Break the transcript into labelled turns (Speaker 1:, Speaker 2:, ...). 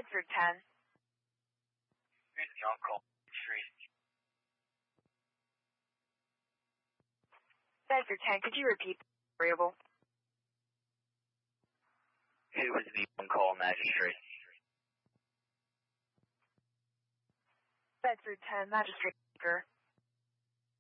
Speaker 1: Bedford 10.
Speaker 2: John call Street.
Speaker 1: Bedford 10, could you repeat the variable?
Speaker 2: Who was the on-call magistrate?
Speaker 1: Bedford 10, Magistrate Baker.